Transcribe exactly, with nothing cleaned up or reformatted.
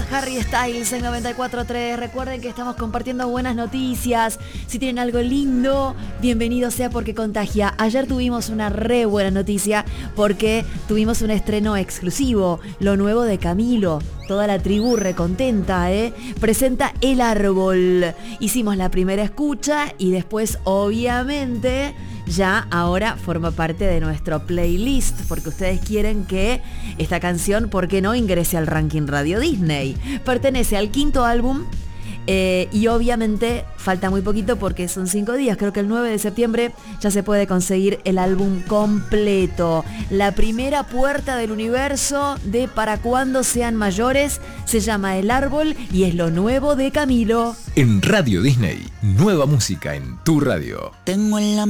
Harry Styles en noventa y cuatro punto tres. Recuerden que estamos compartiendo buenas noticias. Si tienen algo lindo, bienvenido sea porque contagia. Ayer tuvimos una re buena noticia porque tuvimos un estreno exclusivo, lo nuevo de Camilo. Toda la tribu recontenta, ¿eh? Presenta El Árbol. Hicimos la primera escucha y después, obviamente, ya ahora forma parte de nuestro playlist, porque ustedes quieren que esta canción, ¿por qué no?, ingrese al ranking Radio Disney. Pertenece al quinto álbum. Eh, y obviamente falta muy poquito porque son cinco días, creo que el nueve de septiembre ya se puede conseguir el álbum completo. La primera puerta del universo de Para Cuando Sean Mayores se llama El Árbol y es lo nuevo de Camilo. En Radio Disney, nueva música en tu radio. Tengo en la